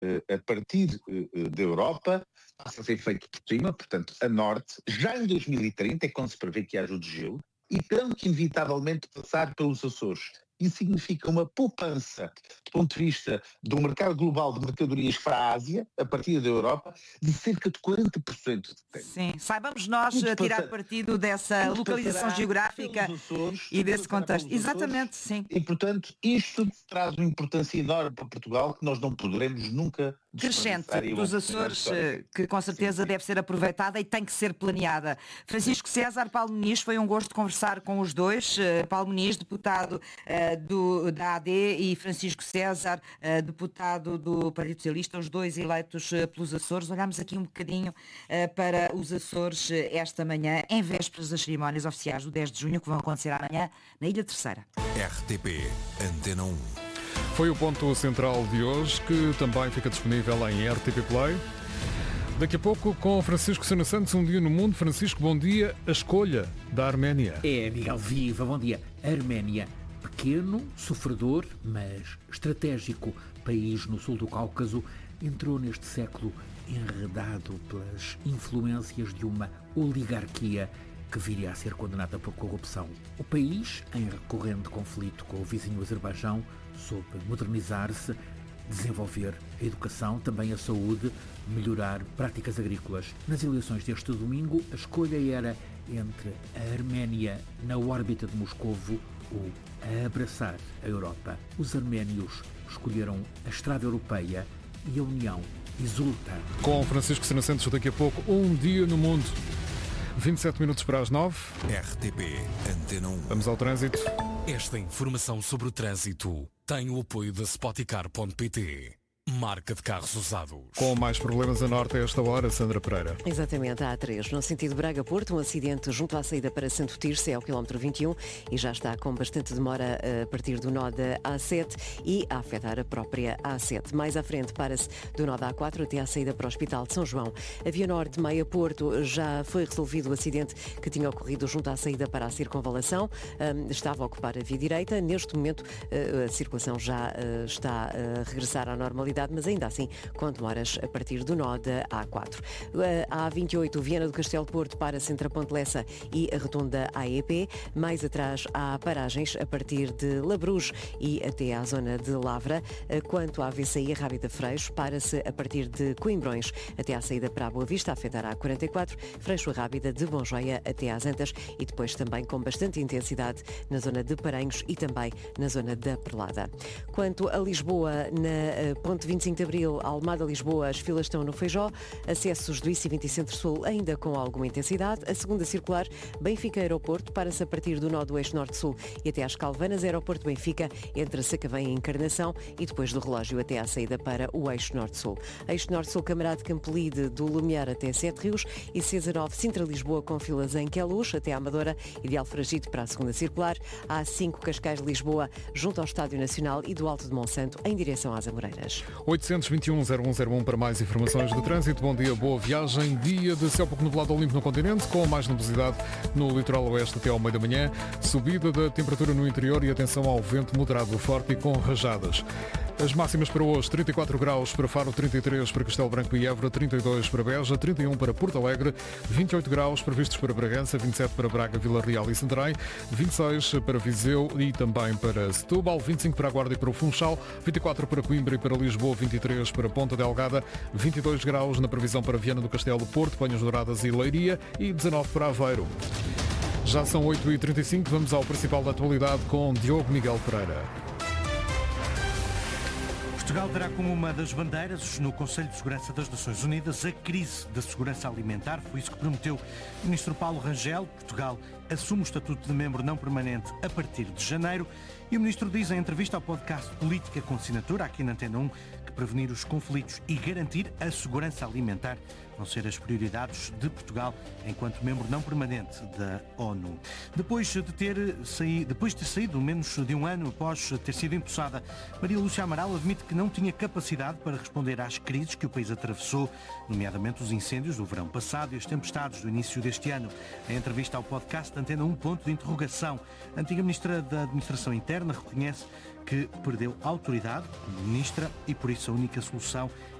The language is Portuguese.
a partir da Europa, passa a ser feito por cima, portanto, a norte, já em 2030, é quando se prevê que haja o desgelo, e terão que inevitavelmente passar pelos Açores. Isso significa uma poupança, do ponto de vista do mercado global de mercadorias para a Ásia, a partir da Europa, de cerca de 40% de tempo. Sim, saibamos nós tirar partido dessa localização geográfica Açores, e desse contexto. Exatamente, sim. E, portanto, isto traz uma importância enorme para Portugal que nós não poderemos nunca crescente dos Açores, que com certeza deve ser aproveitada e tem que ser planeada. Francisco César, Paulo Muniz, foi um gosto conversar com os dois. Paulo Muniz, deputado da AD, e Francisco César, deputado do Partido Socialista, os dois eleitos pelos Açores. Olhamos aqui um bocadinho para os Açores esta manhã, em vésperas das cerimónias oficiais do 10 de junho, que vão acontecer amanhã na Ilha Terceira. RTP Antena 1. Foi o ponto central de hoje, que também fica disponível em RTP Play. Daqui a pouco, com Francisco Sena Santos, Um Dia no Mundo. Francisco, bom dia. A escolha da Arménia. É, Miguel, viva, bom dia. Arménia, pequeno, sofredor, mas estratégico país no sul do Cáucaso, entrou neste século enredado pelas influências de uma oligarquia que viria a ser condenada por corrupção. O país, em recorrente conflito com o vizinho Azerbaijão, soube modernizar-se, desenvolver a educação, também a saúde, melhorar práticas agrícolas. Nas eleições deste domingo, a escolha era entre a Arménia na órbita de Moscovo ou a abraçar a Europa. Os arménios escolheram a estrada europeia e a União exulta. Com Francisco Sena Santos, daqui a pouco, Um Dia no Mundo. 27 minutos para as 9. RTP Antena 1. Vamos ao trânsito. Esta informação sobre o trânsito tem o apoio da Spoticar.pt, marca de carros usados. Com mais problemas a norte a esta hora, Sandra Pereira. Exatamente, a A3, no sentido Braga-Porto, um acidente junto à saída para Santo Tirso, é ao quilómetro 21, e já está com bastante demora a partir do nó da A7 e a afetar a própria A7. Mais à frente, para-se do nó da A4 até à saída para o Hospital de São João. A Via Norte de Maia-Porto, já foi resolvido o acidente que tinha ocorrido junto à saída para a Circunvalação. Estava a ocupar a via direita. Neste momento, a circulação já está a regressar à normalidade, mas ainda assim com demoras a partir do nó da A4. A A28, Viana do Castelo Porto, para-se entre a Ponte Lessa e a Rotunda AEP. Mais atrás há paragens a partir de Labrouge e até à zona de Lavra. Quanto à VCI, a Rábida Freixo, para-se a partir de Coimbrões até à saída para a Boa Vista, a afetar a A44, Freixo a Rábida de Bonjoia até às Antas, e depois também com bastante intensidade na zona de Paranhos e também na zona da Perlada. Quanto a Lisboa, na Ponte 25 de Abril, Almada-Lisboa, as filas estão no Feijó, acessos do IC20 Centro-Sul ainda com alguma intensidade. A segunda circular, Benfica-Aeroporto, para-se a partir do nó do eixo Norte-Sul e até às Calvanas, Aeroporto-Benfica, entre Sacavém e Encarnação, e depois do relógio até à saída para o eixo Norte-Sul. Eixo Norte-Sul, Camarade Campolide, do Lumiar até Sete Rios, e C19 Sintra-Lisboa com filas em Queluz até à Amadora e de Alfragide para a segunda circular. A A5 Cascais-Lisboa, junto ao Estádio Nacional, e do Alto de Monsanto em direção às Amoreiras. 821-0101 para mais informações de trânsito. Bom dia, boa viagem. Dia de céu pouco nublado ao limpo no continente, com mais nebulosidade no litoral oeste até ao meio da manhã. Subida da temperatura no interior e atenção ao vento moderado forte e com rajadas. As máximas para hoje: 34 graus para Faro, 33 para Castelo Branco e Évora, 32 para Beja, 31 para Porto Alegre, 28 graus previstos para Bragança, 27 para Braga, Vila Real e Santarém, 26 para Viseu e também para Setúbal, 25 para a Guarda e para o Funchal, 24 para Coimbra e para Lisboa, 23 para Ponta Delgada, 22 graus na previsão para Viana do Castelo, Porto, Banhas Douradas e Leiria e 19 para Aveiro. Já são 8h35, vamos ao principal da atualidade com Diogo Miguel Pereira. Portugal terá como uma das bandeiras no Conselho de Segurança das Nações Unidas a crise da segurança alimentar. Foi isso que prometeu o ministro Paulo Rangel. Portugal assume o estatuto de membro não permanente a partir de janeiro. E o ministro diz em entrevista ao podcast Política com Assinatura, aqui na Antena 1, que prevenir os conflitos e garantir a segurança alimentar vão ser as prioridades de Portugal enquanto membro não permanente da ONU. Depois de ter saído menos de um ano após ter sido empossada, Maria Lúcia Amaral admite que não tinha capacidade para responder às crises que o país atravessou, nomeadamente os incêndios do verão passado e as tempestades do início deste ano. Em entrevista ao podcast Antena 1, ponto de interrogação, a antiga ministra da Administração Interna reconhece que perdeu autoridade como ministra e por isso a única solução